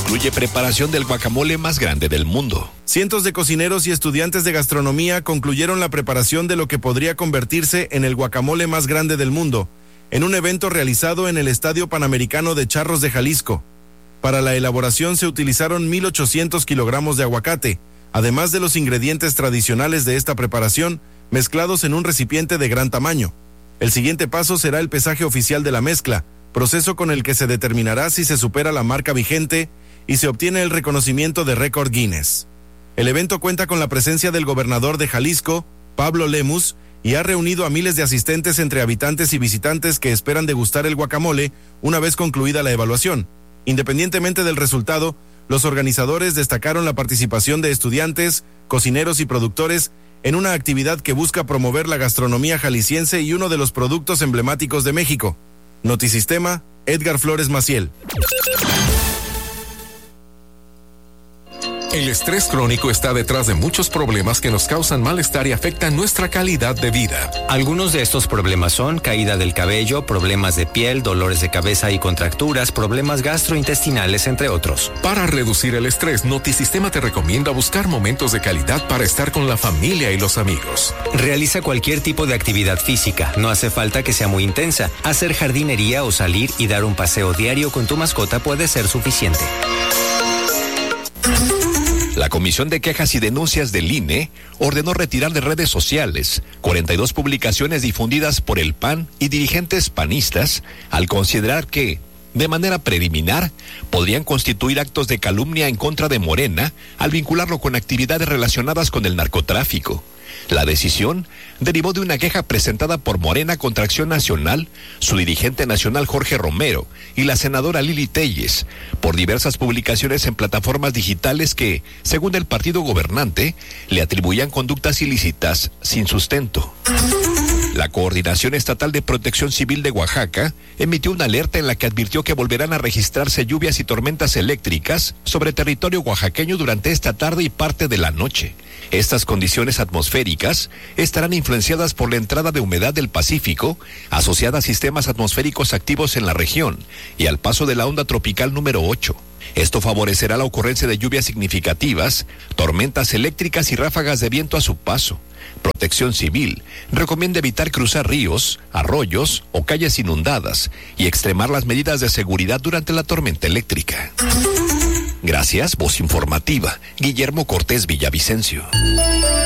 incluye preparación del guacamole más grande del mundo. Cientos de cocineros y estudiantes de gastronomía concluyeron la preparación de lo que podría convertirse en el guacamole más grande del mundo, en un evento realizado en el Estadio Panamericano de Charros de Jalisco. Para la elaboración se utilizaron 1,800 kilogramos de aguacate, además de los ingredientes tradicionales de esta preparación, mezclados en un recipiente de gran tamaño. El siguiente paso será el pesaje oficial de la mezcla, proceso con el que se determinará si se supera la marca vigente y se obtiene el reconocimiento de récord Guinness. El evento cuenta con la presencia del gobernador de Jalisco, Pablo Lemus, y ha reunido a miles de asistentes entre habitantes y visitantes que esperan degustar el guacamole una vez concluida la evaluación. Independientemente del resultado, los organizadores destacaron la participación de estudiantes, cocineros y productores en una actividad que busca promover la gastronomía jalisciense y uno de los productos emblemáticos de México. Notisistema, Edgar Flores Maciel. El estrés crónico está detrás de muchos problemas que nos causan malestar y afectan nuestra calidad de vida. Algunos de estos problemas son caída del cabello, problemas de piel, dolores de cabeza y contracturas, problemas gastrointestinales, entre otros. Para reducir el estrés, Notisistema te recomienda buscar momentos de calidad para estar con la familia y los amigos. Realiza cualquier tipo de actividad física. No hace falta que sea muy intensa. Hacer jardinería o salir y dar un paseo diario con tu mascota puede ser suficiente. La Comisión de Quejas y Denuncias del INE ordenó retirar de redes sociales 42 publicaciones difundidas por el PAN y dirigentes panistas al considerar que, de manera preliminar, podrían constituir actos de calumnia en contra de Morena al vincularlo con actividades relacionadas con el narcotráfico. La decisión derivó de una queja presentada por Morena contra Acción Nacional, su dirigente nacional Jorge Romero y la senadora Lili Telles, por diversas publicaciones en plataformas digitales que, según el partido gobernante, le atribuían conductas ilícitas sin sustento. La Coordinación Estatal de Protección Civil de Oaxaca emitió una alerta en la que advirtió que volverán a registrarse lluvias y tormentas eléctricas sobre territorio oaxaqueño durante esta tarde y parte de la noche. Estas condiciones atmosféricas estarán influenciadas por la entrada de humedad del Pacífico, asociada a sistemas atmosféricos activos en la región, y al paso de la onda tropical número 8. Esto favorecerá la ocurrencia de lluvias significativas, tormentas eléctricas y ráfagas de viento a su paso. Protección Civil recomienda evitar cruzar ríos, arroyos o calles inundadas y extremar las medidas de seguridad durante la tormenta eléctrica. Gracias, Voz Informativa, Guillermo Cortés Villavicencio.